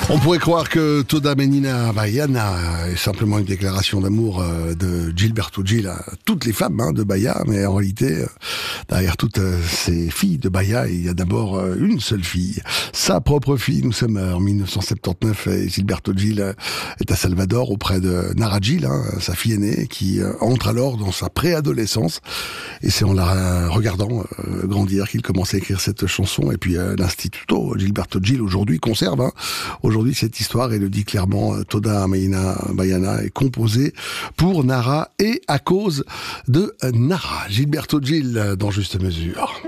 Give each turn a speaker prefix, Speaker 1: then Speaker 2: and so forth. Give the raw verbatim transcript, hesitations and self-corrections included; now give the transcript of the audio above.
Speaker 1: On pourrait croire que Toda Menina Baiana est simplement une déclaration d'amour de Gilberto Gil à toutes les femmes hein, de Bahia, mais en réalité, derrière toutes ces filles de Bahia, il y a d'abord une seule fille, sa propre fille. Nous sommes en mille neuf cent soixante-dix-neuf et Gilberto Gil est à Salvador auprès de Nara Gil, hein, sa fille aînée, qui entre alors dans sa préadolescence. Et c'est en la regardant euh, grandir qu'il commence à écrire cette chanson. Et puis euh, l'Instituto Gilberto Gil aujourd'hui conserve hein, aujourd'hui cette histoire et le dit clairement. euh, Toda Menina Baiana est composée pour Nara et à cause de euh, Nara. Gilberto Gil euh, dans Juste Mesure.